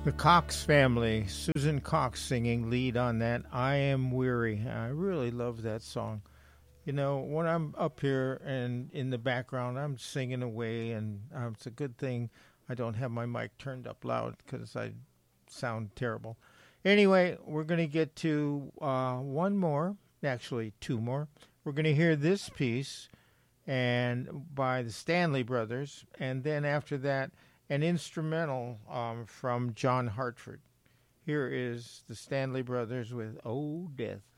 The Cox family, Susan Cox singing lead on that I Am Weary. I really love that song. You know, when I'm up here and in the background, I'm singing away, and it's a good thing I don't have my mic turned up loud because I sound terrible. Anyway, we're going to get to one more, actually two more. We're going to hear this piece and by the Stanley Brothers, and then after that, an instrumental from John Hartford. Here is the Stanley Brothers with "Oh Death."